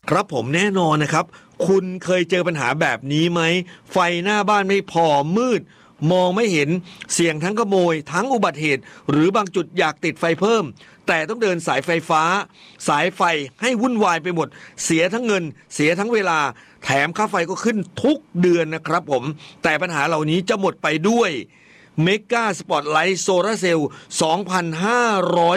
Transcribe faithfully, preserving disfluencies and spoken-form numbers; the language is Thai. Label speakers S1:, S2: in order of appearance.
S1: ครับผมแน่นอนนะครับคุณเคยเจอปัญหาแบบนี้ไหมไฟหน้าบ้านไม่พอมืดมองไม่เห็นเสี่ยงทั้งขโมยทั้งอุบัติเหตุหรือบางจุดอยากติดไฟเพิ่มแต่ต้องเดินสายไฟฟ้าสายไฟให้วุ่นวายไปหมดเสียทั้งเงินเสียทั้งเวลาแถมค่าไฟก็ขึ้นทุกเดือนนะครับผมแต่ปัญหาเหล่านี้จะหมดไปด้วยเมกาสปอตไลท์โซลาร์เซลล์ สองพันห้าร้อย